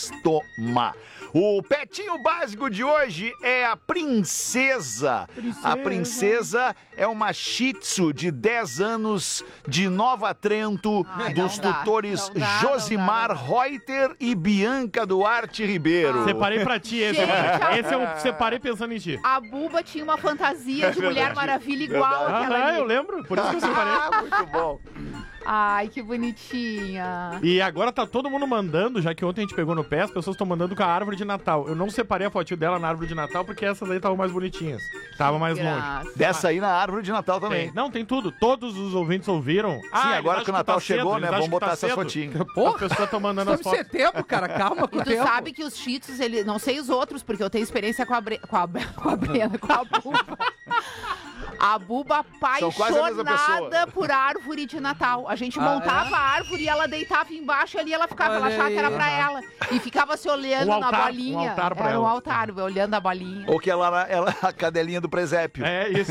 Cristoma. O petinho básico de hoje é a Princesa. A Princesa é uma Shih Tzu de 10 anos de Nova Trento, dos tutores Josimar Reuter e Bianca Duarte Ribeiro. Separei pra ti esse. Gente, Esse eu separei pensando em ti. A Buba tinha uma fantasia de Mulher Maravilha igual àquela ali. Eu lembro. Por isso que eu separei. Muito bom. Ai, que bonitinha. E agora tá todo mundo mandando, já que ontem a gente pegou no pé, as pessoas estão mandando com a árvore de Natal. Eu não separei a fotinho dela na árvore de Natal, porque essas aí estavam mais bonitinhas. Tava mais longe. Dessa aí na árvore de Natal também. Não, tem tudo. Todos os ouvintes ouviram. Sim, agora que o Natal chegou, né? Vamos botar essas fotinhas. As pessoas estão mandando as fotos. setembro, cara. Calma com E o tu tempo. sabe que os Shih Tzus, ele, não sei os outros, porque eu tenho experiência com a Brena, com a Buba. A Buba São quase a mesma apaixonada por árvore de Natal. A gente montava a árvore e ela deitava embaixo e ali ela ficava, ela achava que era pra ela. E ficava se olhando Um na altar, bolinha. um altar pra era ela. um altar, olhando a bolinha. Ou que ela a cadelinha do presépio. É isso.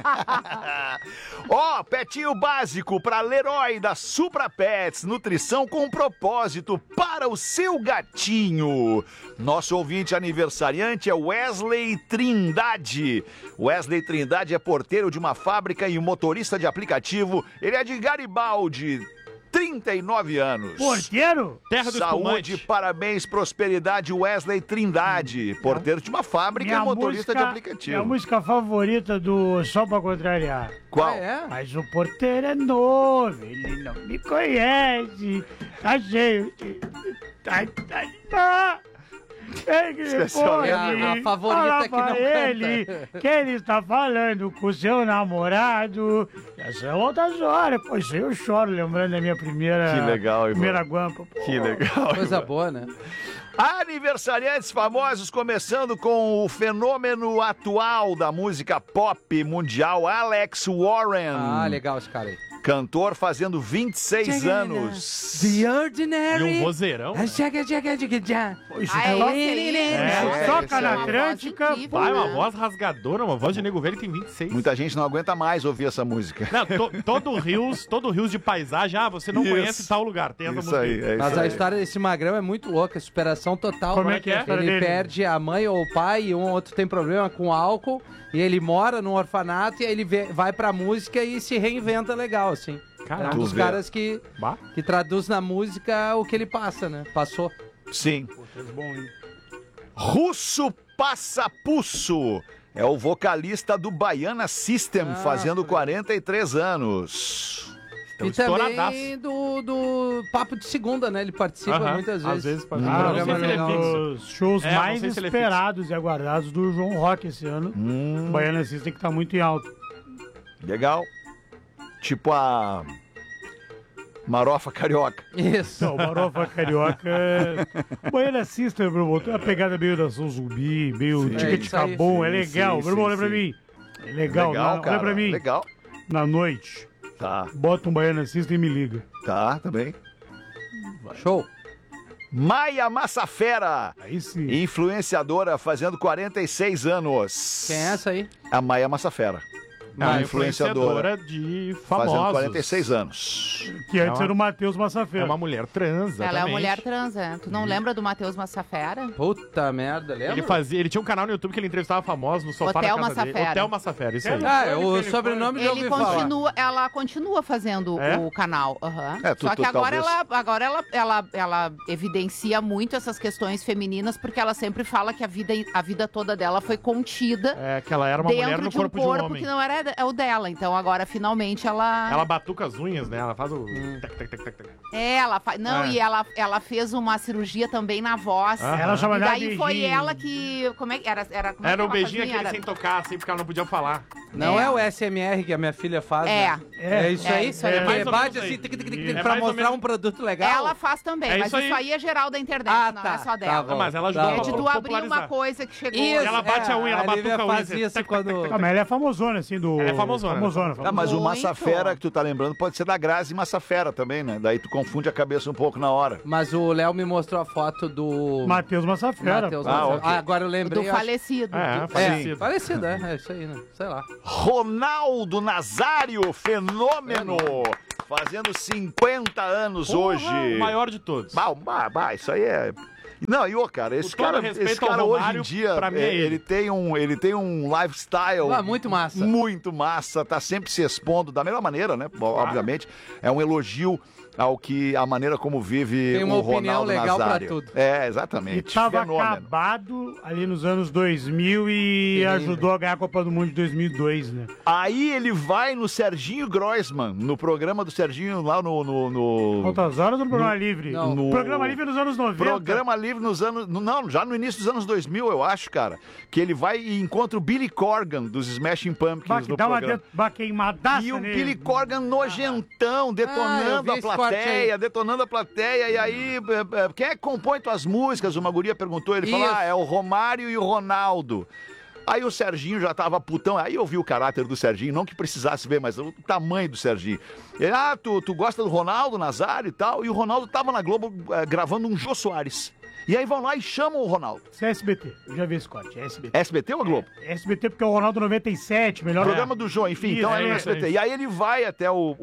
Ó, petinho básico para Leroy da Supra Pets, nutrição com propósito para o seu gatinho. Nosso ouvinte aniversariante é Wesley Trindade. Wesley Trindade é porteiro de uma fábrica e motorista de aplicativo. Ele é de Garibaldi, 39 anos. Porteiro? Terra do Saúde, espumante. parabéns, prosperidade, Wesley Trindade. Porteiro de uma fábrica e motorista de Minha aplicativo. música favorita do Só Pra Contrariar. Qual? Mas o porteiro é novo, ele não me conhece. Tá cheio de... Esqueceu, É a favorita que não ele, que ele está falando com o seu namorado. Essa é outras horas. Poxa, eu choro lembrando da minha primeira... Que legal, irmão. Primeira guampa. Pô. Que legal. Coisa boa, né? Aniversariantes famosos, começando com o fenômeno atual da música pop mundial, Alex Warren. Ah, legal esse cara aí. Cantor fazendo 26 anos. The Ordinary. E um vozeirão. Toca na Atlântica. Vai, uma voz rasgadora, uma voz de nego velho que tem 26. Muita gente não aguenta mais ouvir essa música. Não, todo rios de paisagem. Ah, você não Isso. conhece tal lugar. Tem essa Isso música. aí, é isso Mas a aí. história desse magrão é muito louca, superação total. Como é que é a história Ele dele? perde a mãe ou o pai e um ou outro tem problema com álcool e ele mora num orfanato e aí ele vai pra música e se reinventa legal, assim. Caraca. É um dos Tu vê. caras que traduz na música o que ele passa, né? Passou. Sim. Russo Passapusso é o vocalista do Baiana System, fazendo 43 anos. Então, e também do Papo de Segunda, né? Ele participa muitas vezes. Às vezes Um participa. Ah, programa não sei se ele é legal. fixo. os shows É, não mais sei se ele é esperados e aguardados do João Rock esse ano. O Baiana System que tá muito em alto. Legal. Tipo a Marofa Carioca. Isso. Não, o Marofa Carioca. O Baiana System, meu irmão, tem uma pegada meio da São Zumbi, meio Ticket isso aí. Cabum, é Sim, legal. sim, Meu irmão, olha sim, pra sim. mim. É legal, Legal, cara. olha pra mim. Legal. Na noite, Tá, bota um Baiana System e me liga. tá, também. Show. Maia Massafera, Aí sim. influenciadora, fazendo 46 anos. Quem é essa aí? A Maia Massafera. Uma influenciadora. De Fazendo famosos. 46 anos. Que antes É uma- era o Matheus É Massafera. uma mulher trans, Ela é uma exatamente. mulher trans, é. Tu não lembra do Matheus Massafera? Puta merda, lembra? Ele tinha um canal no YouTube que ele entrevistava famosos no sofá Hotel da casa dele. Massafera. Hotel Massafera, isso aí. Ah, o sobrenome já ouvi Ele falar. continua, ela continua fazendo É? o canal. aham. É, tu Só que agora, talvez- ela evidencia muito essas questões femininas, porque ela sempre fala que a vida toda dela foi contida É, que ela era uma mulher dentro no de um corpo de um corpo homem. que não era o dela. Então agora finalmente ela. Ela batuca as unhas, né? Ela faz o... tac, tac, tac, tac, tac. Ela faz. Não, É. e ela fez uma cirurgia também na voz. Ah. Ela chama E ela daí de- foi ela que. Como é que era? Como é que Era um ela beijinho fazia? aquele sem tocar, assim, porque ela não podia falar. Não é o SMR que a minha filha faz, É. né? É isso aí? isso aí. É, É mais ou bate menos assim, aí. pra mais ou mostrar menos- um produto legal. Ela faz também, É mas isso aí. isso aí é geral da internet, Ah, não tá, é só tá dela. bom. Mas ela ajudou Tá É pra de bom. tu abrir popularizar. uma coisa que chegou. Isso, Ela bate a unha, ela a batuca Lívia a unha. faz isso quando... Ah, mas ela é famosona, assim, do... Ela é famosona. Famosona. Ah, mas o Muito. Massafera que tu tá lembrando pode ser da Grazi Massafera também, né? Daí tu confunde a cabeça um pouco na hora. Mas o Léo me mostrou a foto do... Matheus Massafera. Matheus Ah, Massafera. ok. Agora eu Do lembrei... eu acho- falecido. É, É, falecido. parecido, é isso aí, né? Sei lá. Ronaldo Nazário, fenômeno, fazendo 50 anos hoje. O maior de todos. Isso aí é Não, e cara, esse Com todo cara respeito ao hoje em Romário, dia, pra mim é ele tem um lifestyle muito massa. muito massa, tá sempre se expondo da melhor maneira, né? Obviamente, é um elogio ao que a maneira como vive Tem uma o opinião Ronaldo legal pra Nazário. tudo. É, E exatamente. tava Fenômeno. acabado ali nos anos 2000 e ajudou a ganhar a Copa do Mundo de 2002, né? Aí ele vai no Serginho Groisman, no programa do Serginho lá no Quantas horas no Programa Livre? não. No- Programa Livre nos anos 90. Programa Livre nos anos... Não, já no início dos anos 2000, eu acho, cara. Que ele vai e encontra o Billy Corgan, dos Smashing Pumpkins, Bah, que no dá programa. uma queimadaça E o nele. Billy Corgan nojentão, eu detonando vi a esse corte plateia, aí. detonando a plateia. E aí, quem é que compõe tuas músicas? Uma guria perguntou, ele falou, Isso. é o Romário e o Ronaldo. Aí o Serginho já tava putão, aí eu vi o caráter do Serginho, não que precisasse ver, mas o tamanho do Serginho. Ele, tu gosta do Ronaldo Nazário e tal? E o Ronaldo tava na Globo gravando um Jô Soares. E aí vão lá e chamam o Ronaldo. Isso é SBT. Eu já vi esse corte. É SBT. SBT ou a Globo? É SBT porque é o Ronaldo 97, melhor. Programa do Jô, enfim, Isso, então é no isso, SBT. isso. E aí ele vai até o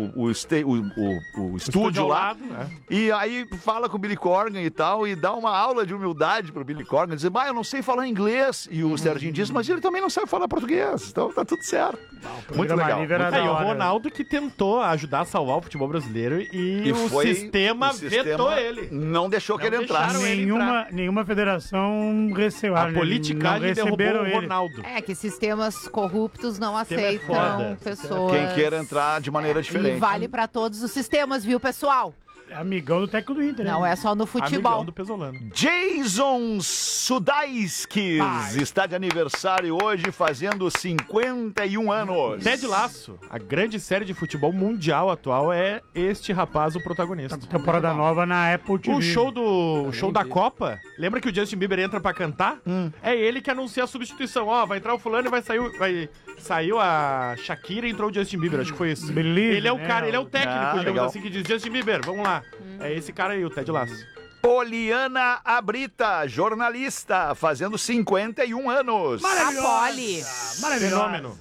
estúdio ao lá, lado, né? e aí fala com o Billy Corgan e tal, e dá uma aula de humildade pro Billy Corgan, dizer, eu não sei falar inglês. E o Serginho diz, mas ele também não sabe falar português, então tá tudo certo. Muito Programa legal. Livre era muito Aí, da o hora. Ronaldo que tentou ajudar a salvar o futebol brasileiro e o foi- sistema o sistema vetou ele. Não deixou que Não ele entrasse. deixaram ele Nenhuma federação recebeu. A politicagem derrubou o ele. Ronaldo. É que sistemas corruptos não Sistema é aceitam foda. pessoas. Quem queira entrar de maneira diferente. E vale pra todos os sistemas, viu, pessoal? É amigão do técnico do Inter, né? Não é só no Amigão futebol. do Pesolano. Jason Sudaiskis está de aniversário hoje, fazendo 51 anos. Ted Lasso, a grande série de futebol mundial atual, é este rapaz o protagonista. Temporada nova na Apple TV. O show da Copa, lembra que o Justin Bieber entra pra cantar? É ele que anuncia a substituição. Ó, vai entrar o fulano e saiu a Shakira e entrou o Justin Bieber, acho que foi isso. Believe, Ele é o né? cara, ele é o técnico, digamos legal. assim, que diz Justin Bieber, vamos lá. É esse cara aí, o Ted Lasso. Poliana Abrita, jornalista, fazendo 51 anos. A Poli. Fenômeno.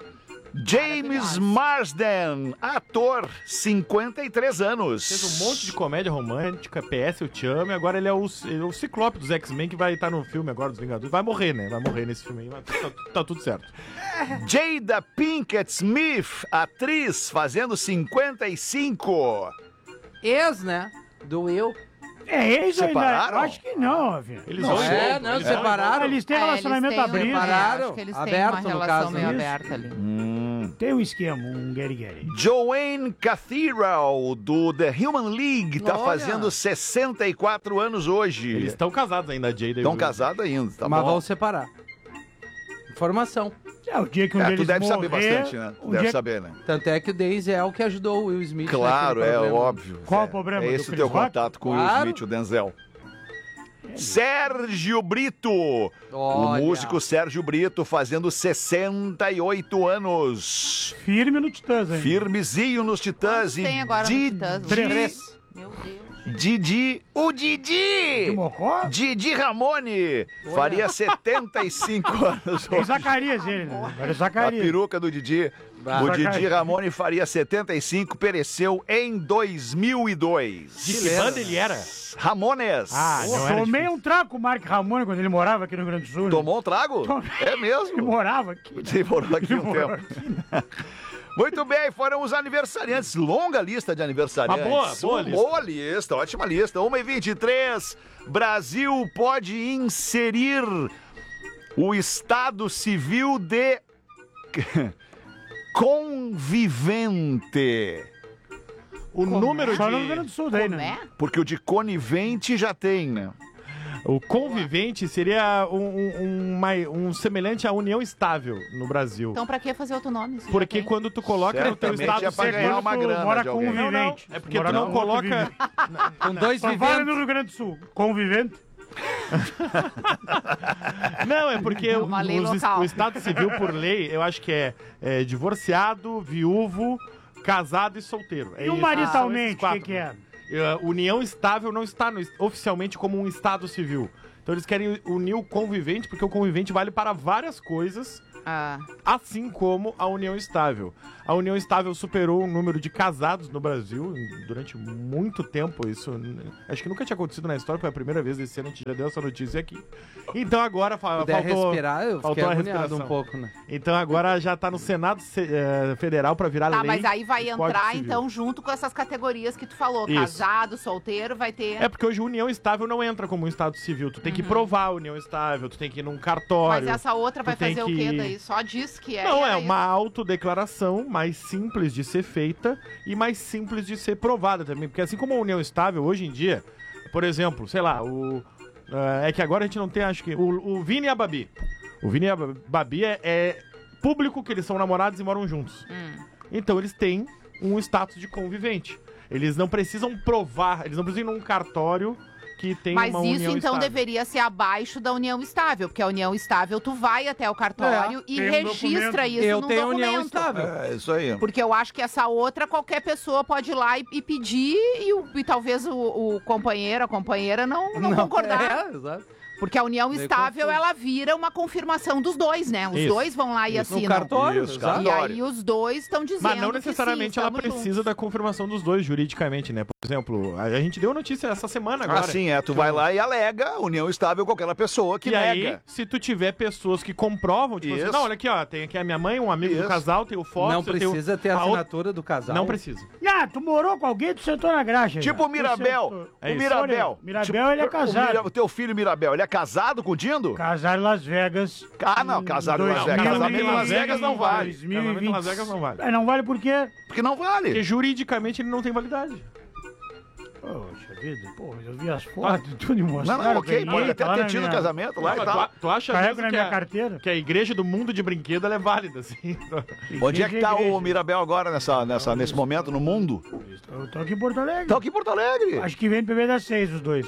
James Marsden, ator, 53 anos. Fez um monte de comédia romântica, PS Eu Te Amo, e agora ele é o Ciclope dos X-Men que vai estar no filme agora dos Vingadores. Vai morrer, né? Vai morrer nesse filme aí, mas tá tudo certo. Jada Pinkett Smith, atriz, fazendo 55. Ex, né? Do Will. É, ex ainda. Separaram? Eu acho que não, filho. Eles Não, vão é, embora, não, eles vão separaram. Eles têm relacionamento eles têm abrido. separaram. Acho que eles têm Aberto, uma no relação caso, meio isso. aberta ali. Tem um esquema, um get-get. Joanne Cathedral, do The Human League, tá Olha. fazendo 64 anos hoje. Eles estão casados ainda, a Jada e o Estão Will. casados ainda, tá Mas bom? vão separar. Informação. É, o dia que um Tu deles deve saber morrer, bastante, né? Tu um deve dia- saber, né? Tanto é que o Denzel que ajudou o Will Smith. Claro, naquele é problema. óbvio. Qual é, o problema? É Do esse o Chris teu Rock? contato com o Will Claro. Smith, o Denzel. Sérgio Brito, Olha. o músico Sérgio Brito, fazendo 68 anos. Firme no Titãs, hein? Firmezinho nos Titãs. Quantos tem agora no Titãs? Três. Meu Deus. O De Didi! Mocó? Didi Ramone faria 75 anos Tem hoje. Zacarias ele, né? Agora é A Zacarias. peruca do Didi. Bah. O Didi Zacarias. Ramone faria 75, pereceu em 2002. De que banda ele era? Ramones. Ah, não era Tomei difícil. um trago com o Mark Ramone quando ele morava aqui no Rio Grande do Sul. né? Tomou um trago? Tomei. É Ele mesmo? morava aqui. Você morou aqui Ele um morou tempo. aqui, né? Muito bem, foram os aniversariantes. Longa lista de aniversariantes. Uma boa lista. Boa lista, ótima lista. 1h23. Brasil pode inserir o Estado Civil de convivente. O número Só no Rio Grande de... do Sul daí, Como né? é? Porque o de conivente já tem, né? O convivente seria um semelhante à união estável no Brasil. Então pra que fazer outro nome? Se já Porque tem? quando tu coloca no teu Certamente estado é pra civil... ganhar uma Tu grana mora de com alguém. um Não, não, vivente. é porque Mora tu não com outro coloca... vivente. Com dois Só vale no viventes. Rio Grande do Sul. Convivente. Não, é porque É uma lei local. o estado civil, por lei, eu acho que é divorciado, viúvo, casado e solteiro. É E o isso, maritalmente, são o esses que quatro. é? União estável não está oficialmente como um estado civil. Então eles querem unir o convivente, porque o convivente vale para várias coisas Assim como a união estável. A união estável superou o número de casados no Brasil durante muito tempo. Isso acho que nunca tinha acontecido na história, foi a primeira vez esse ano, a gente já deu essa notícia aqui. Então agora faltou eu faltou a agoniado respiração um pouco, né? Então agora já tá no Senado Federal pra virar lei. Tá, mas aí vai do Código entrar, Civil. então, junto com essas categorias que tu falou. Isso. Casado, solteiro, vai ter... É porque hoje a união estável não entra como um estado civil. Tu tem que provar a união estável, tu tem que ir num cartório. Mas essa outra vai tu tem fazer o quê que- daí? Só diz que é... Não, é era uma autodeclaração mais simples de ser feita e mais simples de ser provada também. Porque assim como a união estável, hoje em dia, por exemplo, sei lá, é que agora a gente não tem, acho que... O Vini e a Babi. O Vini e a Babi é público que eles são namorados e moram juntos. Então eles têm um status de convivente. Eles não precisam provar, eles não precisam ir num cartório que tem Mas uma união isso, então, estável. deveria ser abaixo da união estável, porque a união estável, tu vai até o cartório e tem um registra documento. isso Eu num tenho documento. união estável. É, isso aí. Porque eu acho que essa outra, qualquer pessoa pode ir lá e pedir e talvez o companheiro, a companheira não concordar. É, exato. Porque a união Meio estável, confuso. isso. Ela vira uma confirmação dos dois, né? Os Isso. dois vão lá e No assinam. cartório, Isso, exato. E aí os dois estão dizendo Mas não que necessariamente sim, ela estamos precisa juntos. da confirmação dos dois juridicamente, né? Por exemplo, a gente deu notícia essa semana agora. Assim, tu vai lá e alega união estável com aquela pessoa que E nega. aí, se tu tiver pessoas que comprovam, tipo assim, Isso. não, olha aqui, ó, tem aqui a minha mãe, um amigo do Isso. casal, tem o foto. Não precisa ter a assinatura do casal. Não precisa. Ah, tu morou com alguém, tu sentou na graxa. Tipo já. o Mirabel. Tu sentou. É O isso. Mirabel. Olha, Mirabel, ele é casado. O teu filho Mirabel, ele é casado com o Dindo? Casar em Las Vegas. Não, casado em Las Vegas. Casamento em Las Vegas não vale. Casamento em Las Vegas não vale. Não vale por quê? Porque não vale. Porque juridicamente ele não tem validade. Poxa vida, pô, eu vi as fotos, tudo e mostraram. Não, ok, pode até ter tido minha... casamento lá e Mas tal. tu acha Carrego mesmo na que minha carteira. que a igreja do mundo de brinquedo ela é válida, assim? Onde é que tá Igreja. o Mirabel agora nesse momento no mundo? Eu tô aqui em Porto Alegre. Tá aqui em Porto Alegre. Acho que vem no PB das 6, os dois.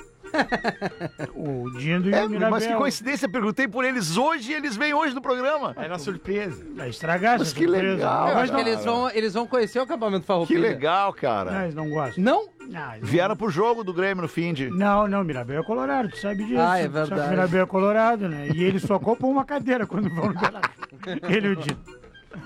O Dindo e o Mirabel. Mas que coincidência, perguntei por eles hoje e eles vêm hoje no programa. É na surpresa. Vai estragar Mas essa que surpresa. legal, Eu cara. acho que eles vão conhecer o acampamento Que Farroupilha. legal, Não, cara. eles não gostam. Não? Ah, Vieram pro jogo do Grêmio no fim de... Não, Mirabel é colorado, tu sabe disso. Ah, é Só que verdade. o Mirabel é colorado, né? E eles só compram uma cadeira quando vão no Belardo. Ele e o Dindo.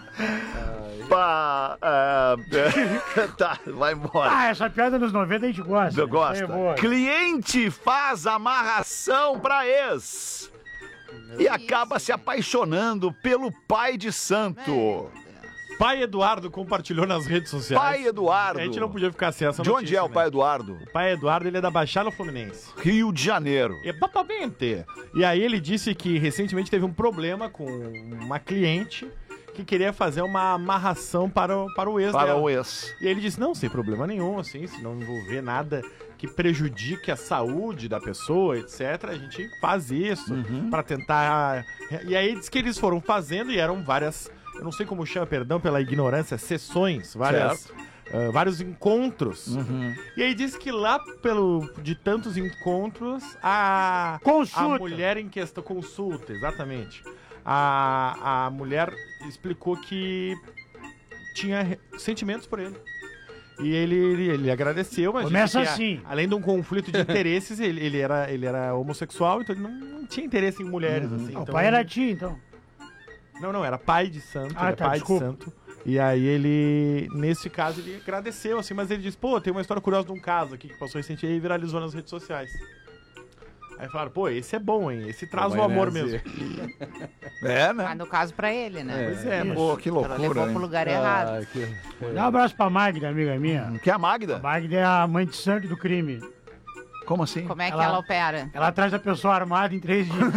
Tá, vai embora. Ah, essa piada nos 90 a gente gosta. Eu gosto. Essa é boa. Cliente faz amarração pra ex e acaba se apaixonando pelo pai de santo. Pai Eduardo compartilhou nas redes sociais. Pai Eduardo. A gente não podia ficar sem essa De onde notícia, é o né? pai Eduardo? O pai Eduardo, ele é da Baixada Fluminense. Rio de Janeiro. Exatamente. E aí ele disse que recentemente teve um problema com uma cliente que queria fazer uma amarração para o ex Para dela. o ex. E ele disse, não, sem problema nenhum, assim, se não envolver nada que prejudique a saúde da pessoa, etc., a gente faz isso pra tentar... E aí diz que eles foram fazendo e eram várias... Eu não sei como chama, perdão pela ignorância, sessões, vários encontros. E aí diz que lá de tantos encontros, a Consulta. mulher em questão... Consulta, exatamente. A mulher explicou que tinha sentimentos por ele. E ele agradeceu, mas Começa disse que, assim. além de um conflito de interesses, ele era homossexual, então ele não tinha interesse em mulheres, assim. O então pai era ti, então. Não, era pai de santo, Ah, ele é tá, pai desculpa. de santo. E aí ele, nesse caso, ele agradeceu, assim, mas ele disse, pô, tem uma história curiosa de um caso aqui que passou recentemente e viralizou nas redes sociais. Aí falaram, pô, esse é bom, hein? Esse traz o amor mesmo. É, Mas né? no caso pra ele, né? Pois é, mas... Pô, que Ela loucura, levou hein? pro lugar errado. Ah, que... Dá um abraço pra Magda, amiga minha. Que é a Magda? Magda é a mãe de santo do crime. Como assim? Como é que Ela- ela opera? Ela traz a pessoa armada em 3 dias.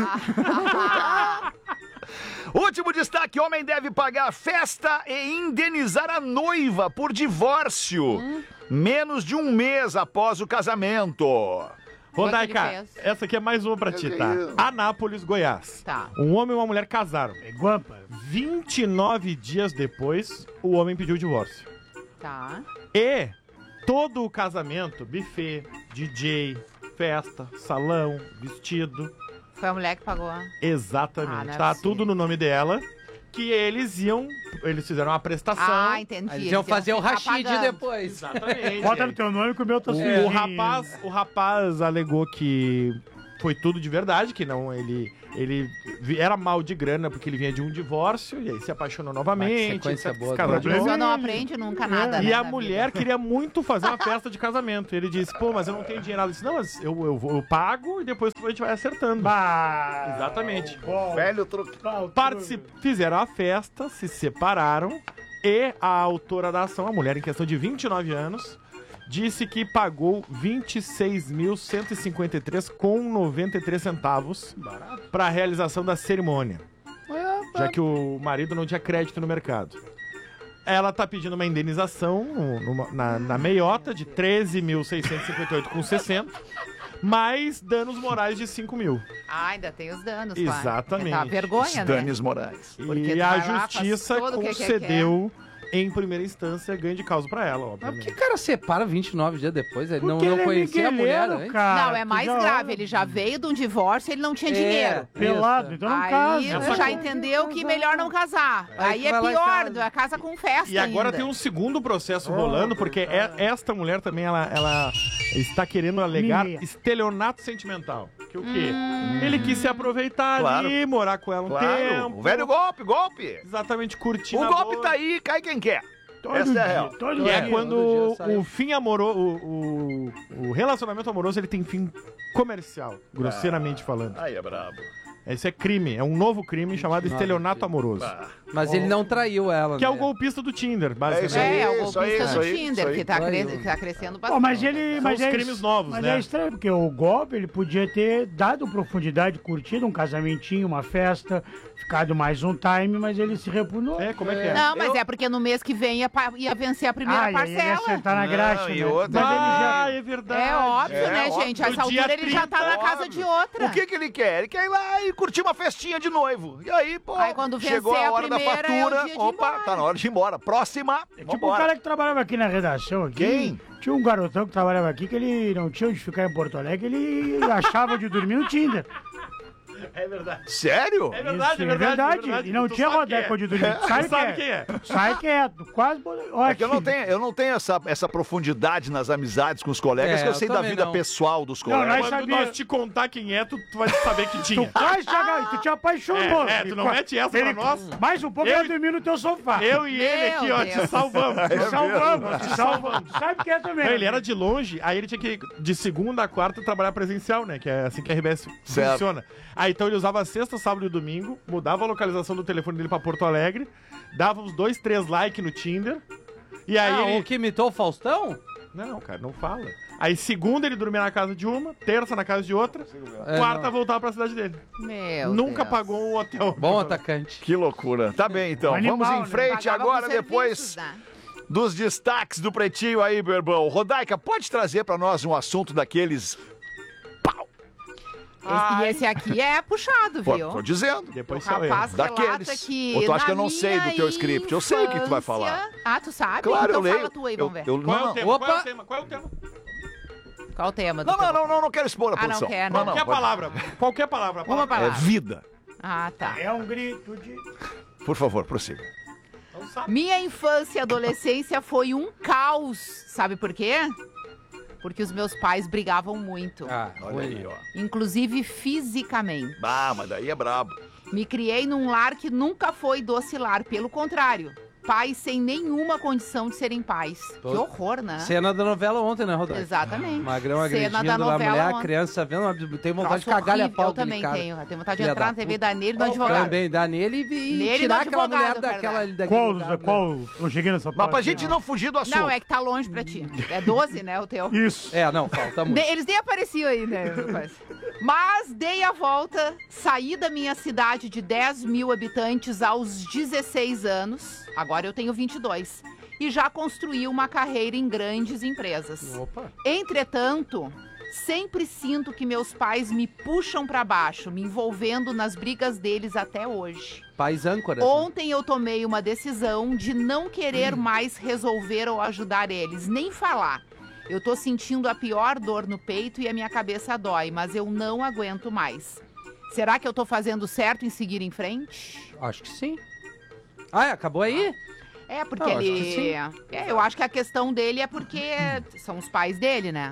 Último destaque: homem deve pagar festa e indenizar a noiva por divórcio. Menos de um mês após o casamento. Rodaica, que ele fez? essa aqui é mais uma pra ti, tá? isso? Anápolis, Goiás. Tá. Um homem e uma mulher casaram. É guampa. 29 dias depois, o homem pediu o divórcio. Tá. E todo o casamento, buffet, DJ, festa, salão, vestido, Foi a mulher que pagou. exatamente. Ah, não é Tá possível. tudo no nome dela. Que eles fizeram uma prestação. Ah, entendi. Eles iam fazer o ficar rachide pagando. Exatamente. depois. Bota no teu nome que o meu tá O sujinho. rapaz alegou que foi tudo de verdade, que não, ele era mal de grana porque ele vinha de um divórcio, e aí se apaixonou novamente. sequência boa, se casou de A pessoa novo. não aprende nunca nada, né? E a na mulher vida. queria muito fazer uma festa de casamento. Ele disse, pô, mas eu não tenho dinheiro. Ela disse, não, mas eu pago e depois a gente vai acertando. Bah, Exatamente. Velho truque. Fizeram a festa, se separaram, e a autora da ação, a mulher em questão de 29 anos, disse que pagou 26.153,93 centavos para a realização da cerimônia, já que o marido não tinha crédito no mercado. Ela tá pedindo uma indenização na meiota de 13.658,60, mais danos morais de 5 mil. Ah, ainda tem os danos, Exatamente. Tá vergonha, né? Danes Moraes. Porque E tu a vai lá, faz justiça tudo o que concedeu, em primeira instância, ganho de causa pra ela, Mas por obviamente. que o cara separa 29 dias depois? Ele não Porque ele é conhecia a mulher, migueleiro, hein? cara. Não, é mais Tu já grave. olha Ele já veio de um divórcio, ele não tinha dinheiro. Pelado, Isso. então não Aí casa. já entendeu que melhor não casar. Aí Aí tu é vai lá e pior, casa. a casa com festa E agora ainda. tem um segundo processo rolando, porque esta mulher também, ela está querendo alegar Mimia. estelionato sentimental. Que o quê? Ele quis se aproveitar Claro. ali, morar com ela um Claro. tempo. O velho golpe. Exatamente, curtindo O a golpe boa. tá aí, cai quem quer. Todo Essa é a dia, real. todo E dia. é Todo quando dia sai. o fim amoroso, o relacionamento amoroso, ele tem fim comercial, grosseiramente falando. Aí é brabo. Esse é crime, é um novo crime chamado estelionato amoroso. Mas ele não traiu ela, Que é né? o golpista do Tinder, isso basicamente. aí. É o Isso golpista aí, do isso Tinder, aí. que tá, Traiu. que tá crescendo Pô, bastante. mas ele. São Mas os crimes novos, mas né? é estranho, porque o golpe ele podia ter dado profundidade, curtido um casamentinho, uma festa, ficado mais um time, mas ele se repugnou. É, como é que é? Não, mas é porque no mês que vem ia vencer a primeira e aí ele ia parcela. acertar na graxa, e né? outra- Mas ele já... É verdade. É óbvio, É, né, óbvio. gente? A essa No dia altura ele já tá 30, na casa de outra. O que ele quer? Ele quer ir lá e curtir uma festinha de noivo. E aí, pô, Aí quando chegou vencer a a hora da primeira, é o fatura. dia de ir Opa, embora. tá na hora de ir embora. Próxima. É tipo o Vambora. cara que trabalhava aqui na redação. Aqui, Quem? Tinha um garotão que trabalhava aqui que ele não tinha onde ficar em Porto Alegre, ele achava de dormir no Tinder. É verdade. Sério? É verdade, Isso, é verdade. E não Tu tinha sabe rodeco quem é. onde dormir. Sai Sabe quieto. quem é. Sai quieto. Quase... É que eu não tenho essa profundidade nas amizades com os colegas, É, que eu eu sei da também vida não. pessoal dos Não, colegas. nós Quando sabia. nós te contar quem é, tu vai saber que Tu tinha. quase tu te apaixonou. Tu não mete essa pra nós. Mais um pouco Eu- ia dormir no teu sofá. Eu e ele Meu aqui, ó, Deus. te salvamos. Te salvamos, te salvamos. Tu sabe que é também. Não, ele era de longe, aí ele tinha que, de segunda a quarta, trabalhar presencial, né? Que é assim que a RBS Certo. funciona. Aí então ele usava sexta, sábado e domingo, mudava a localização do telefone dele pra Porto Alegre, dava uns 2, 3 likes no Tinder, e aí Ah, ele... o que imitou o Faustão? Não, cara, não fala. Aí segunda ele dormia na casa de uma, terça na casa de outra, É, quarta não. voltava pra cidade dele. Meu Nunca Deus. pagou um hotel. Bom atacante. Que loucura. Tá bem, então. Um animal, Vamos em né? frente Pagava agora, com depois serviços, né? dos destaques do Pretinho aí, Berbão. Rodaica, pode trazer pra nós um assunto daqueles... Pau! E esse aqui é puxado, Pô, viu? tô dizendo. Depois O saiu. rapaz relata Daqueles. que Ou tu acha que na eu não sei do minha teu script? Eu sei o que tu vai falar. infância- Ah, tu sabe? Claro, então eu leio. fala tu aí, vamos ver. Eu, Qual é o não, tema? Opa! Qual é o tema? Qual é o tema? Qual o tema? do não, teu- não quero expor a Ah, não produção. quer, né? Qualquer pode- palavra. Qualquer palavra. Uma É palavra. vida. Ah, tá. É um grito de... Por favor, prossiga. Não sabe. Minha infância e adolescência foi um caos. Sabe por quê? Porque os meus pais brigavam muito. Ah, Olha ruim, aí, né? ó. Inclusive fisicamente. Ah, mas daí é brabo. Me criei num lar que nunca foi doce lar, pelo contrário. Pais sem nenhuma condição de serem pais. Que Todo- horror, né? Cena da novela ontem, né, Rodolfo? Exatamente. Magrão Cena agredindo da lá a novela mulher, a ontem. criança vendo, tem vontade de Troço cagar a horrível. pau Eu também cara. tenho. Eu tenho vontade de Filha entrar da na TV puta. da nele do advogado. Também, dá nele e Nele tirar do aquela mulher advogado, daquela... cara. daquele lugar, né? Qual? Eu cheguei nessa parte. Mas pra gente não fugir do assunto. Não, é que tá longe pra ti. É 12, né, o teu. Isso. É, não, falta muito. Eles nem apareciam aí, né? Mas dei a volta, saí da minha cidade de 10 mil habitantes aos 16 anos. Agora eu tenho 22. E já construí uma carreira em grandes empresas. Opa. Entretanto, sempre sinto que meus pais me puxam pra baixo, me envolvendo nas brigas deles até hoje. Pais âncoras. Ontem eu tomei uma decisão de não querer mais resolver ou ajudar eles, nem falar. Eu tô sentindo a pior dor no peito e a minha cabeça dói, mas eu não aguento mais. Será que eu tô fazendo certo em seguir em frente? Acho que sim. Ah, acabou aí? É, porque Eu acho que ele. sim. Eu acho que a questão dele é porque são os pais dele, né?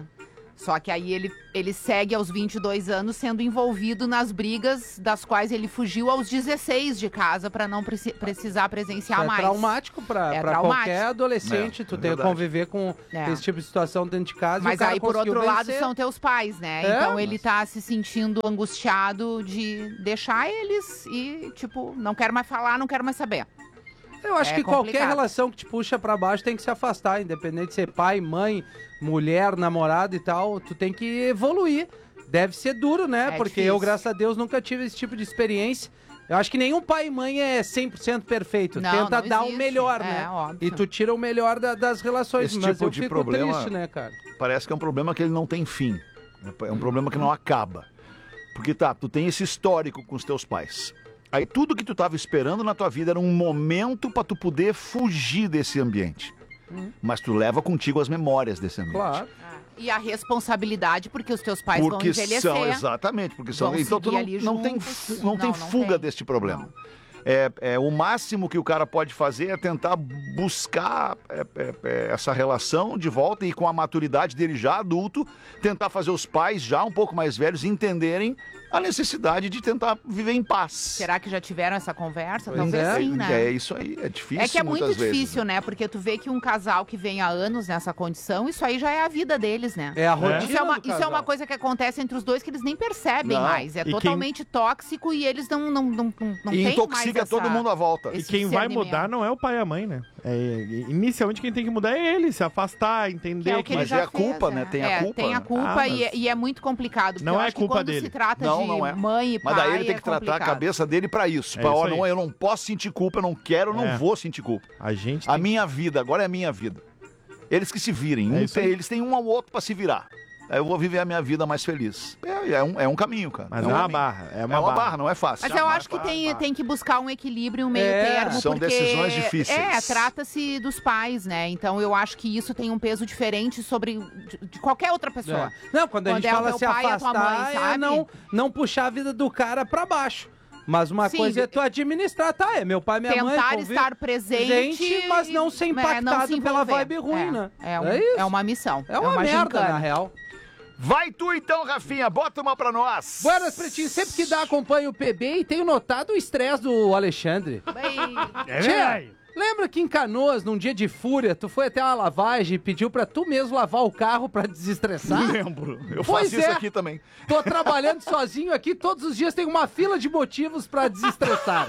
Só que aí ele segue aos 22 anos sendo envolvido nas brigas das quais ele fugiu aos 16 de casa para não precisar presenciar É mais. traumático pra traumático. qualquer adolescente. Tu tem que conviver com esse tipo de situação dentro de casa. e o Mas cara aí, por conseguiu outro lado, vencer. são teus pais, né? É, Então ele mas- tá se sentindo angustiado de deixar eles e, tipo, não quero mais falar, não quero mais saber. Eu acho É que qualquer complicado. relação que te puxa pra baixo tem que se afastar, independente de ser pai, mãe, mulher, namorado e tal, tu tem que evoluir. Deve ser duro, né? É Porque difícil. eu, graças a Deus, nunca tive esse tipo de experiência. Eu acho que nenhum pai e mãe é 100% perfeito. Não, Tenta não dar o existe. melhor, É, né? óbvio. E tu tira o melhor das relações. Esse Mas tipo eu de fico problema- triste, né, cara? Parece que é um problema que ele não tem fim. É um problema que não acaba. Porque tá, tu tem esse histórico com os teus pais. Aí tudo que tu tava esperando na tua vida era um momento pra tu poder fugir desse ambiente. Mas tu leva contigo as memórias desse ambiente. Claro. E a responsabilidade, porque os teus pais Porque vão envelhecer. são, exatamente, porque são. Vão Então tu seguir não, ali não tem, juntos. não tem Não fuga tem. deste problema. Não. O máximo que o cara pode fazer é tentar buscar essa relação de volta e com a maturidade dele já adulto, tentar fazer os pais já um pouco mais velhos entenderem a necessidade de tentar viver em paz. Será que já tiveram essa conversa? Pois Talvez é. sim, né? É isso aí, é difícil É que é muito muitas vezes, difícil, né? Porque tu vê que um casal que vem há anos nessa condição, isso aí já é a vida deles, né? É a rotina Isso é, uma, do isso é casal. uma coisa que acontece entre os dois que eles nem percebem Não. mais. É E quem- totalmente tóxico e eles não E têm mais intoxica essa... todo mundo à volta. E esse quem vai discernimento. mudar não é o pai e a mãe, né? Inicialmente quem tem que mudar é ele, se afastar, Que entender é o que ele Mas já é a culpa, fez, né? Tem a culpa, Tem a né? culpa Ah, e, mas- e é muito complicado. Porque Não eu é acho que culpa quando dele. se trata Não, de não é. mãe e Mas pai, daí ele tem que tratar a complicado. cabeça dele pra isso. É Pra, isso ó, aí. não, eu não posso sentir culpa, eu não quero, eu não É. vou sentir culpa. A gente A tem... minha vida, agora é a minha vida. Eles que se virem, É isso aí. eles têm um ao outro pra se virar. Aí eu vou viver a minha vida mais feliz. É um caminho, cara. Mas é é um uma caminho. barra. É É uma barra, não é fácil. Mas eu acho que tem que buscar um equilíbrio, um meio termo, São porque... decisões difíceis. Trata-se dos pais, né? Então eu acho que isso tem um peso diferente sobre de qualquer outra pessoa. É. Não, quando a Quando gente é o fala meu se pai e a tua afastar, mãe, é sabe? não puxar a vida do cara pra baixo. Mas uma Sim, coisa é tu administrar, tá? É meu pai, minha mãe. Tentar convive- estar presente, mas não ser impactado se pela envolver. vibe ruim, né? É isso. uma missão. É uma merda, gincana. na real. Vai tu então, Rafinha, bota uma pra nós. Buenas, Pretinho. Sempre que dá, acompanho o PB e tenho notado o estresse do Alexandre. Bem, É Tchê, verdade. lembra que em Canoas, num dia de fúria, tu foi até uma lavagem e pediu pra tu mesmo lavar o carro pra desestressar? Lembro. Eu Pois faço isso é. aqui também. Tô trabalhando sozinho aqui, todos os dias tem uma fila de motivos pra desestressar.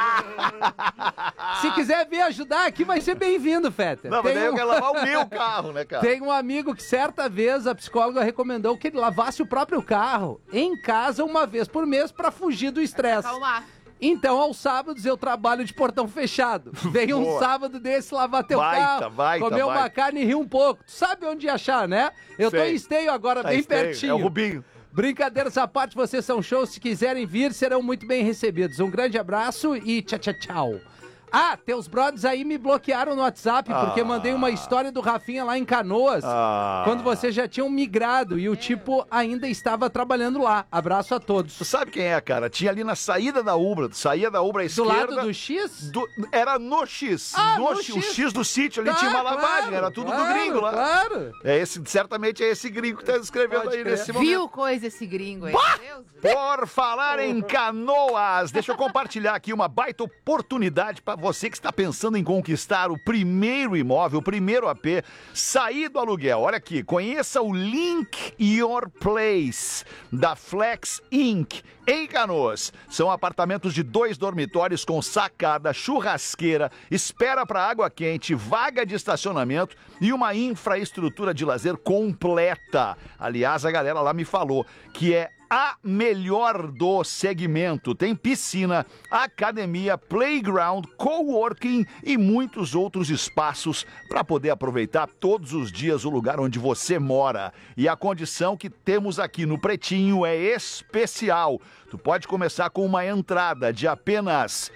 Se quiser vir ajudar aqui, vai ser bem-vindo, Fetter. Não, mas Tem daí eu um- quero lavar o meu carro, né, cara? Tem um amigo que certa vez a psicóloga recomendou que ele lavasse o próprio carro em casa uma vez por mês pra fugir do estresse. calma. Então, aos sábados eu trabalho de portão fechado. Vem um Boa. sábado desse lavar teu Baita, carro, baita, comer uma baita. carne e rir um pouco. Tu sabe onde achar, né? Eu tô Sei. em Esteio agora, Tá bem estranho. pertinho. É o Rubinho. Brincadeiras à parte, vocês são shows. Se quiserem vir, serão muito bem recebidos. Um grande abraço e tchau, tchau, tchau. Ah, teus brothers aí me bloquearam no WhatsApp, porque mandei uma história do Rafinha lá em Canoas, quando vocês já tinham migrado e o tipo ainda estava trabalhando lá. Abraço a todos. Tu sabe quem é, cara? Tinha ali na saída da Ubra. Tu saía da Ubra à Do esquerda. lado do X? Era no X. Ah, no no X. O X. X do sítio ali Tá, tinha uma lavagem. claro, Era tudo claro, do gringo lá. Claro. Certamente é esse gringo que tá escrevendo Pode aí crer. nesse momento. Viu coisa esse gringo aí? Deus. Por falar em Canoas, deixa eu compartilhar aqui uma baita oportunidade para você que está pensando em conquistar o primeiro imóvel, o primeiro AP, sair do aluguel. Olha aqui, conheça o Link Your Place da Flex Inc. em Canoas. São apartamentos de 2 dormitórios com sacada, churrasqueira, espera para água quente, vaga de estacionamento e uma infraestrutura de lazer completa. Aliás, a galera lá me falou que é a melhor do segmento. Tem piscina, academia, playground, coworking e muitos outros espaços para poder aproveitar todos os dias o lugar onde você mora. E a condição que temos aqui no Pretinho é especial. Tu pode começar com uma entrada de apenas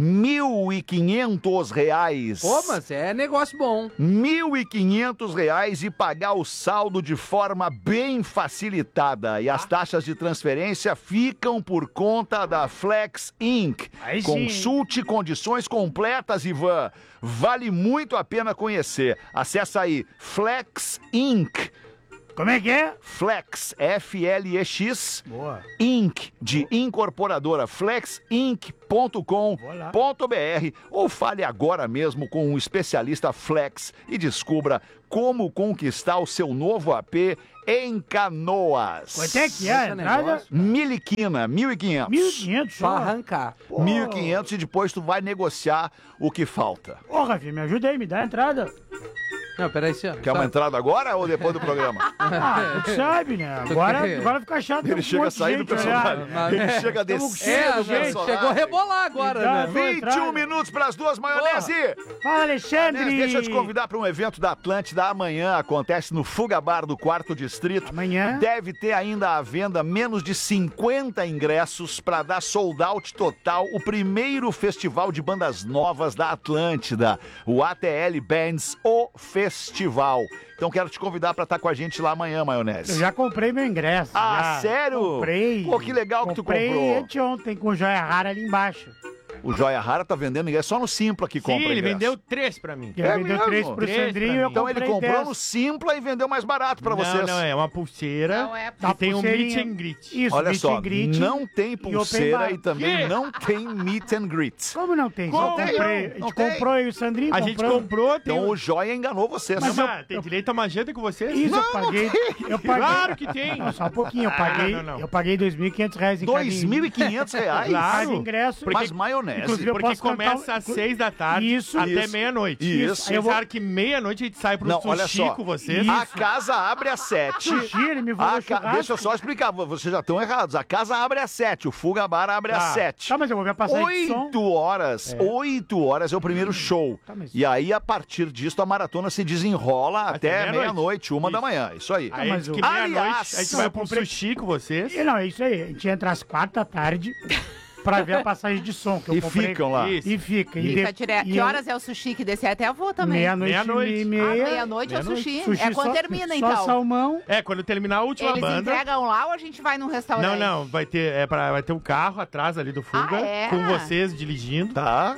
R$1.500. Pô, mas é negócio bom. R$1.500 e pagar o saldo de forma bem facilitada. E as taxas de transferência ficam por conta da Flex Inc. Aí sim. Consulte condições completas, Ivan. Vale muito a pena conhecer. Acesse aí Flex Inc. Como é que é? Flex, F-L-E-X, Boa. Inc, de incorporadora, flexinc.com.br, ou fale agora mesmo com um especialista Flex e descubra como conquistar o seu novo AP em Canoas. Quanto é que é a entrada? Miliquina, 1.500. 1.500 Pra só. arrancar. 1.500 e depois tu vai negociar o que falta. Ô, Rafinha, me ajuda aí, me dá a entrada. Não, peraí, senhor. Quer uma entrada agora ou depois do programa? Ah, tu sabe, né? Agora fica chato. Ele chega a sair do personagem. Ele chega a descer do personagem. Chegou a rebolar agora, Dá- né? 21 minutos para as 2, maionese. Fala, Alexandre. Deixa eu te convidar para um evento da Atlântida amanhã. Acontece no Fuga Bar do 4º Distrito. Amanhã. Deve ter ainda à venda menos de 50 ingressos para dar sold out total. O primeiro festival de bandas novas da Atlântida. O ATL Bands, o festival. Então quero te convidar para estar com a gente lá amanhã, maionese. Eu já comprei meu ingresso. Ah, já. sério? Comprei. Pô, que legal que tu comprou. Comprei anteontem com joia rara ali embaixo. O Joia Rara tá vendendo ingresso só no Simpla que Sim, compra ele ingresso. vendeu 3 pra mim. Ele vendeu mesmo? 3 pro Três Sandrinho pra e eu mim. Então ele comprei comprou 10. no Simpla e vendeu mais barato pra vocês. Não, é uma pulseira Não é que tem um pulseirinha. meet and greet. Isso, Olha meet só, and greet. não tem open pulseira bar. e também não tem meet and greet. Como não tem? Como? Só comprei. Não A gente tem. comprou e o Sandrinho A gente comprou. comprou, tem Então o Joia enganou vocês. Mas Não, tem direito a uma janta com vocês? Isso, eu paguei. Eu paguei. Claro que tem. Não, só um pouquinho. Eu paguei, não. Eu paguei R$2.500 em cada R$2.500? Claro. cada ingresso. Mas maionese. Inclusive, eu Porque posso cantar começa às 6 da tarde Isso. até Isso. meia-noite. Isso. Aí eu vou- Pensaram que meia-noite a gente sai pro Não, olha sushi só. com vocês. A casa abre às 7. Sushi, ele me falou churrasco. Deixa eu só explicar, vocês já estão errados. A casa abre às 7, o Fuga Bar abre às Tá. 7. Tá, mas eu vou ver a passagem de som. 8 horas é o primeiro show. Tá, mas- E aí, a partir disso, a maratona se desenrola até meia-noite. meia-noite, 1 da Isso. manhã. Isso aí. Aí mas diz que o- meia-noite Aliás, a gente eu vai pro comprei- sushi com vocês. E não, é isso aí. A gente entra às 4 da tarde pra ver a passagem de som que eu E comprei. ficam lá. Isso. E fica. Fica de- direto. e Que eu- horas é o sushi que descer? Até eu vou também. Meia-noite Meia-noite. e Ah, meia. meia-noite é o sushi. Sushi É quando só- termina, só então. salmão. É, quando terminar a última Eles banda. entregam lá ou a gente vai num restaurante? Não, vai ter, vai ter um carro atrás ali do Fuga, Ah, é? com vocês dirigindo. Tá?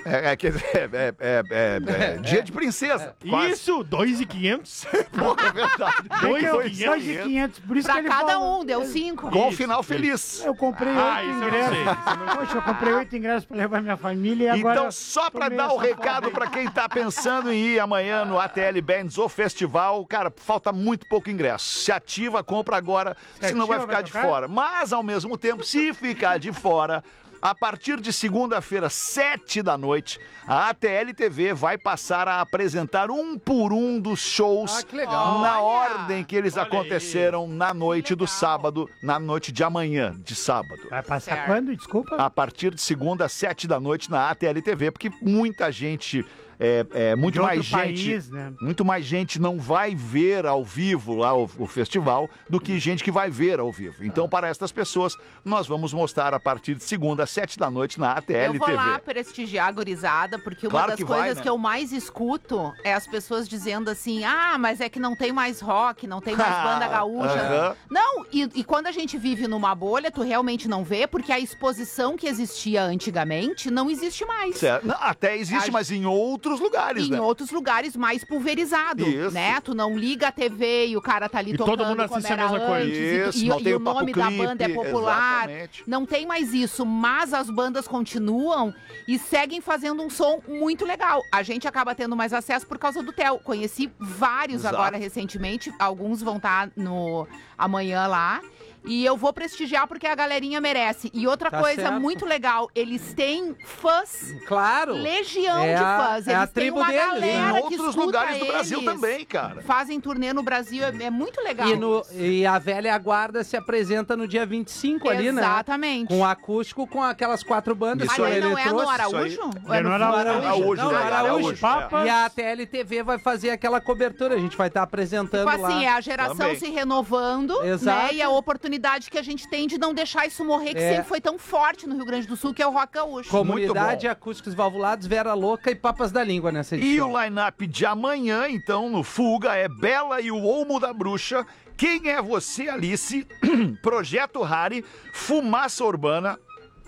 Dia de princesa. Quase. Isso, 2.500. Porra, é verdade. Dois e 2.500. Por isso que Pra ele cada falou. um, deu 5. Com o Isso, final isso. feliz. Eu comprei Ah, 8 isso eu não ingressos. sei, isso eu não Poxa, eu comprei 8 ingressos pra levar minha família e agora... Então, só pra tomei dar o essa recado porra pra quem tá pensando em ir amanhã no ATL Bands, o festival, cara, falta muito pouco ingresso. Se ativa, compra agora, senão vai ativa, ficar vai de tocar? fora. Mas, ao mesmo tempo, se ficar de fora, a partir de segunda-feira, 7 da noite, a ATL TV vai passar a apresentar um por um dos shows Ah, que legal. na Olha! ordem que eles Olha aí. aconteceram na noite do legal. sábado, na noite de amanhã, de sábado. Vai passar Certo. quando? Desculpa. A partir de segunda, às 7 da noite na ATL TV, porque muita gente, muito De mais outro gente, país, né? muito mais gente não vai ver ao vivo lá o festival do que gente que vai ver ao vivo. Então, para estas pessoas, nós vamos mostrar a partir de segunda, às 7 da noite na ATL Eu vou TV. lá prestigiar a gurizada, porque uma Claro das que vai, coisas né? que eu mais escuto é as pessoas dizendo assim: ah, mas é que não tem mais rock, não tem mais banda gaúcha. Aham. Não, e quando a gente vive numa bolha, tu realmente não vê, porque a exposição que existia antigamente não existe mais. Certo. Não, até existe, A- mas em outros lugares, Em né? outros lugares mais pulverizado, Isso. né? Tu não liga a TV e o cara tá ali E tocando todo mundo como assiste a era mesma coisa. antes, Isso, e, não e tem o o papo nome da clipe, banda é popular. exatamente. Não tem mais isso, mas as bandas continuam e seguem fazendo um som muito legal. A gente acaba tendo mais acesso por causa do Theo. Conheci vários Exato. agora recentemente, alguns vão estar no amanhã lá. E eu vou prestigiar porque a galerinha merece. E outra Tá coisa certo. muito legal, eles têm fãs, Claro. legião É de a- fãs. é a Eles têm tribo uma deles, né? Em galera que outros escuta lugares do Brasil eles. também, cara. Fazem turnê no Brasil, é muito legal. E a velha guarda se apresenta no dia 25 ali, né? Exatamente. Com acústico, com aquelas 4 bandas. Isso Mas aí. aí não é no Isso aí. Araújo? Ou É no Araújo. Araújo, Não, né? Araújo. Araújo. Papas. E a TLTV vai fazer aquela cobertura. A gente vai estar apresentando Tipo assim, é lá. a geração Também. se renovando, Exato. né? E a oportunidade que a gente tem de não deixar isso morrer, que É. sempre foi tão forte no Rio Grande do Sul, que é o rock gaúcho. Comunidade, bom. Acústicos Valvulados, Vera Louca e Papas da Língua nessa E edição. o line-up de amanhã, então, no Fuga, é Bela e o Olmo da Bruxa, Quem é Você, Alice, Projeto Rari, Fumaça Urbana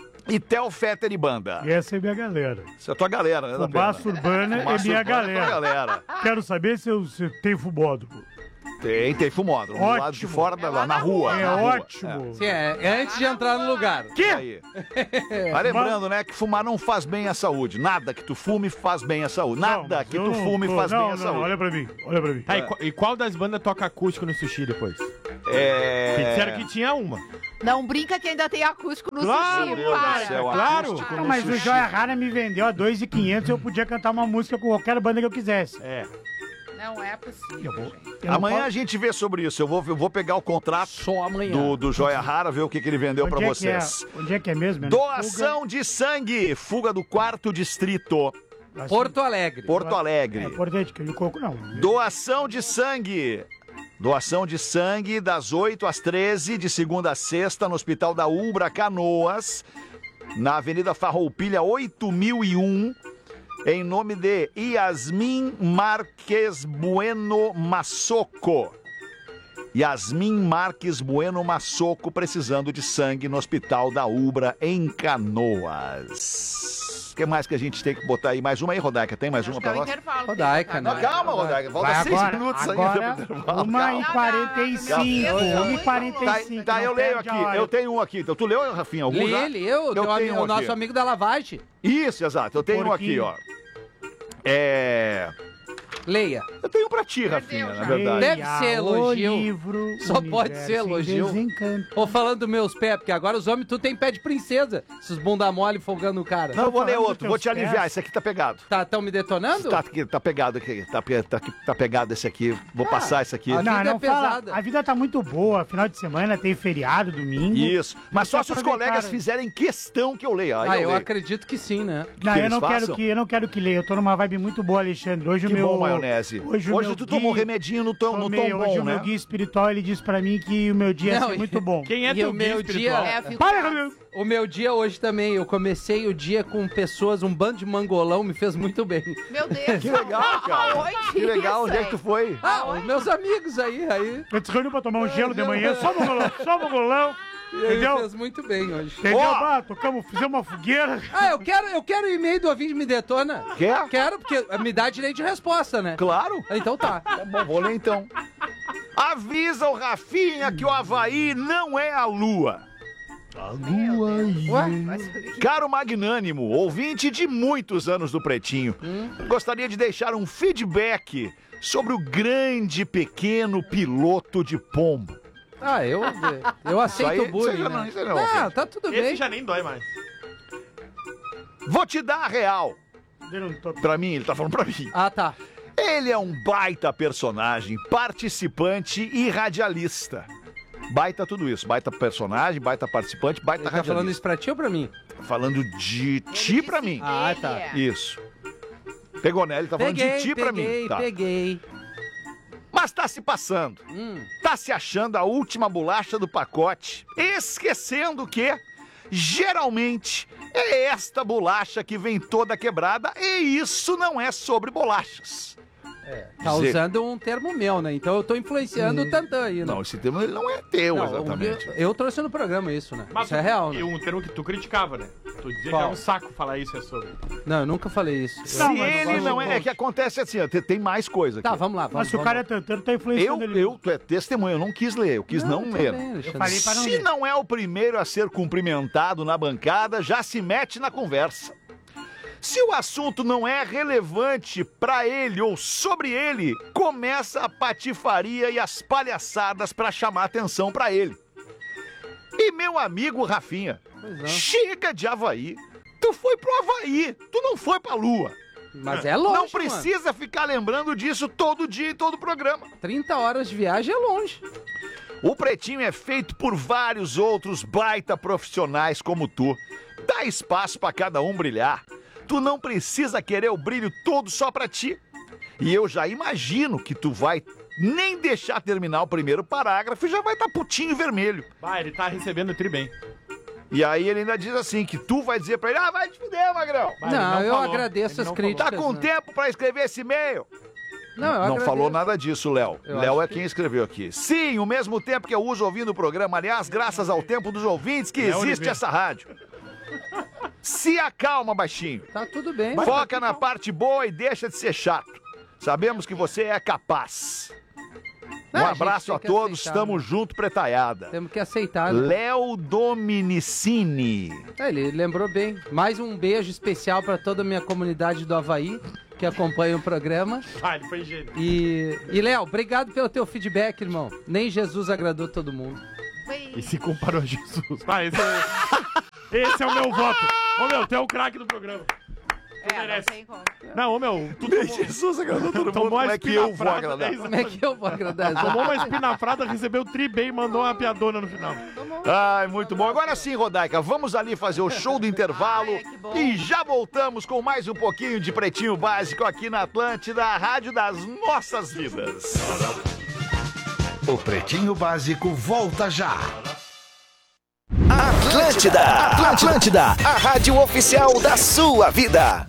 e Theo Fetter e Banda. Essa é minha galera. Essa é a tua galera, né? da Fumaça Pena? Urbana é Fumaça minha Urbana é tua galera. galera. Quero saber se tem fubódromo. Tem fumódromo. Do lado de Ótimo. fora, É lá na na rua. rua. É na rua. ótimo. Sim, é antes de entrar no lugar. É. Aí. Mas lembrando, né, que fumar não faz bem à saúde. Nada que tu fume faz bem à saúde. Nada Não, que eu tu não fume tô- faz bem à não, saúde. olha pra mim, olha pra mim. Tá, e qual das bandas toca acústico no sushi depois? É. Que disseram que tinha uma. Não brinca que ainda tem acústico no Claro, sushi, Meu Deus para. do céu, Claro. acústico Não, no mas o sushi. Joia Rara me vendeu a 2.500 eu podia cantar uma música com qualquer banda que eu quisesse. É. Não é possível. Eu vou- gente. eu não Amanhã posso- a gente vê sobre isso. Eu vou pegar o contrato Só amanhã. do Joia Rara, ver o que ele vendeu pra Onde é vocês. que é? Onde é que é mesmo? É no Doação de sangue. Fuga do 4º distrito. Fuga? Porto Alegre. Porto É Alegre. importante, que de coco não. Doação de sangue. Doação de sangue das 8 às 13, de segunda a sexta, no Hospital da Ubra, Canoas, na Avenida Farroupilha 8001, em nome de Yasmin Marques Bueno Massoco. Yasmin Marques Bueno Massoco, precisando de sangue no Hospital da Ubra, em Canoas. O que mais que a gente tem que botar aí? Mais uma aí, Rodaica? Tem mais Acho uma que é pra o nós? intervalo. Rodaica, Tem que né? botar Calma, agora. Rodaica. Falta Vai 6 agora, minutos agora, ainda pro intervalo. 1h45, Não, 1h45. Tá, eu não leio perde a aqui. hora. Eu tenho um aqui. Então, tu leu, Rafinha? Algum já? Ele, eu, tenho o nosso aqui. amigo da lavagem. Isso, exato. Eu tenho um aqui, Porquinho. ó. Leia. Eu tenho um pra ti, Perdeu Rafinha, já. na verdade. Deve ser elogio. O livro, Só pode Universo ser em elogio. Desencanto. Ou falando dos meus pés, porque agora os homens tudo tem pé de princesa. Esses bunda mole folgando o cara. Não, eu vou ler falando outro. dos Vou te teus aliviar. pés. Esse aqui tá pegado. Tão me detonando? Tá pegado aqui. Tá pegado esse aqui. Vou passar esse aqui. a vida Não é fala. pesada. A vida tá muito boa. Final de semana tem feriado, domingo. Isso. Mas só se os aproveitar. colegas fizerem questão que eu leia. Aí Ah, eu eu leio. acredito que sim, né? Não, que eu eles não façam? quero que leia. Eu tô numa vibe muito boa, Alexandre. Hoje Que o meu. bom, maionese. Hoje o meu tu tomou guia- remedinho no tom Tomei, bom, hoje o né? meu guia espiritual, ele disse pra mim que o meu dia ia Não, ser e- muito bom. Quem é E teu o guia meu espiritual? dia- É, fico Para, brava. meu. O meu dia hoje também, eu comecei o dia com pessoas, um bando de mangolão me fez muito bem. Meu Deus. Que legal, cara. Onde Que legal. isso, Onde é que hein? tu foi? Ah, Oi? os meus amigos aí. Eu te reuni pra tomar um gelo de manhã, só no golão. Ele Entendeu? fez muito bem hoje. Entendeu? Ó. Bah, fizemos uma fogueira. Ah, eu quero o e-mail do ouvinte me detona. Quer? Quero, porque me dá direito de resposta, né? Claro. Então tá. Tá bom, vou ler então. Avisa o Rafinha que o Havaí não é a lua. Ué? Caro magnânimo, ouvinte de muitos anos do Pretinho, gostaria de deixar um feedback sobre o grande pequeno piloto de pombo. Ah, eu aceito Isso aí- o bullying, isso aí já né? não- isso aí não Não, ofende. tá tudo Esse bem. já nem dói mais. Vou te dar a real. Eu não tô- Pra mim, ele tá falando pra mim. Ah, tá. Ele é um baita personagem, participante e radialista. Baita tudo isso. Baita personagem, baita participante, baita Ele tá falando radialista. isso pra ti ou pra mim? Falando de ti pra mim. Ah, tá. Isso. Pegou, né? Ele tá falando de ti pra mim. Tá. Peguei. Mas tá se passando. Tá se achando a última bolacha do pacote, esquecendo que, geralmente, é esta bolacha que vem toda quebrada e isso não é sobre bolachas. Tá Dizer- usando um termo meu, né? Então eu tô influenciando o Tantan aí, né? Não, esse termo ele não é teu, Não, exatamente. eu trouxe no programa isso, né? Mas Isso é real, né? E um termo que tu criticava, né? Tu dizia Qual? que é um saco falar isso, é sobre. Não, eu nunca falei isso. Se Não, mas ele eu não gosto. é que acontece assim, ó, tem mais coisa Tá, aqui. vamos lá. Vamos, Mas se o cara é tantando, tá influenciando ele. Tu é testemunha, eu não quis ler, eu quis não ler. falei pra não Se ler. não é o primeiro a ser cumprimentado na bancada, já se mete na conversa. Se o assunto não é relevante pra ele ou sobre ele, começa a patifaria e as palhaçadas pra chamar atenção pra ele. E meu amigo Rafinha, Pois não. chega de Havaí. Tu foi pro Havaí, tu não foi pra Lua. Mas é longe, Não precisa ficar lembrando disso todo dia e todo programa. mano. 30 horas de viagem é longe. O Pretinho é feito por vários outros baita profissionais como tu. Dá espaço pra cada um brilhar. Tu não precisa querer o brilho todo só pra ti. E eu já imagino que tu vai nem deixar terminar o primeiro parágrafo e já vai estar putinho vermelho. Vai, ele tá recebendo o tri bem. E aí ele ainda diz assim, que tu vai dizer pra ele, vai te fuder, Magrão. Vai, ele não, eu falou, agradeço ele as não críticas. Tá com né? tempo pra escrever esse e-mail? Não, eu Não agradeço. falou nada disso, Léo. Eu Léo acho é que- quem escreveu aqui. Sim, o mesmo tempo que eu uso ouvindo o programa. Aliás, graças ao tempo dos ouvintes que Léo existe Oliveira. essa rádio. Se acalma, baixinho. Tá tudo bem. Foca na parte boa e deixa de ser chato. Sabemos que você é capaz. Um abraço a todos, aceitar, tamo junto, pretaiada. Temos que aceitar, né? Léo Dominicini. Ele lembrou bem. Mais um beijo especial para toda a minha comunidade do Havaí, que acompanha o programa. Ele foi gênio. E Léo, obrigado pelo teu feedback, irmão. Nem Jesus agradou todo mundo. E se comparou a Jesus. Esse é o meu voto. Ô, meu, tu é o craque do programa. Não tem como. Não, ô, meu, tu Jesus agradou todo mundo, tomou como uma é que eu vou espinafrada. agradar? Como é que eu vou agradar? Tomou uma espinafrada, recebeu tri bem e mandou uma piadona no final. Ai, muito bom. Agora sim, Rodaica, vamos ali fazer o show do intervalo Ai, que bom. e já voltamos com mais um pouquinho de Pretinho Básico aqui na Atlântida, a rádio das nossas vidas. O Pretinho Básico volta já. Atlântida, a rádio oficial da sua vida.